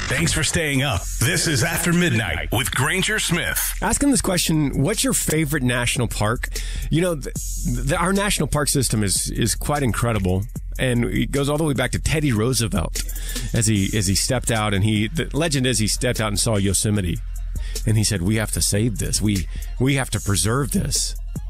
Thanks for staying up. This is After Midnight with Granger Smith. Asking this question, what's your favorite national park? You know, our national park system is quite incredible. And it goes all the way back to Teddy Roosevelt as he stepped out. And the legend is he stepped out and saw Yosemite. And he said, we have to save this. We have to preserve this.